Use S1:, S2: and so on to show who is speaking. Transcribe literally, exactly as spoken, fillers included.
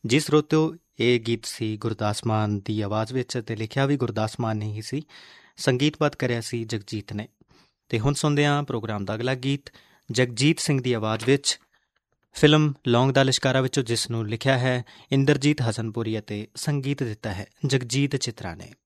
S1: ਜੀ ਸਰੋਤਿਓ, ਇਹ ਗੀਤ ਸੀ ਗੁਰਦਾਸ ਮਾਨ ਦੀ ਆਵਾਜ਼ ਵਿੱਚ ਅਤੇ ਲਿਖਿਆ ਵੀ ਗੁਰਦਾਸ ਮਾਨ ਨੇ ਹੀ ਸੀ। ਸੰਗੀਤਬੱਧ ਕਰਿਆ ਸੀ ਜਗਜੀਤ ਨੇ। ਅਤੇ ਹੁਣ ਸੁਣਦੇ ਹਾਂ ਪ੍ਰੋਗਰਾਮ ਦਾ ਅਗਲਾ ਗੀਤ ਜਗਜੀਤ ਸਿੰਘ ਦੀ ਆਵਾਜ਼ ਵਿੱਚ, ਫਿਲਮ ਲੌਂਗ ਦਾ ਲਿਸ਼ਕਾਰਾ ਵਿੱਚੋਂ, ਜਿਸ ਨੂੰ ਲਿਖਿਆ ਹੈ ਇੰਦਰਜੀਤ ਹਸਨਪੁਰੀ ਅਤੇ ਸੰਗੀਤ ਦਿੱਤਾ ਹੈ ਜਗਜੀਤ ਚਿੱਤਰਾ ਨੇ।